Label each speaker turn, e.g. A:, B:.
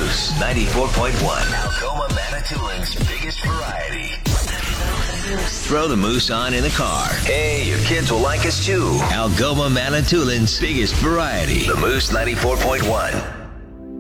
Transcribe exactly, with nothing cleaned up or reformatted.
A: Moose ninety-four point one. Algoma Manitoulin's biggest variety. Throw the Moose on in the car. Hey, your kids will like us too. Algoma Manitoulin's biggest variety. The Moose ninety-four point one.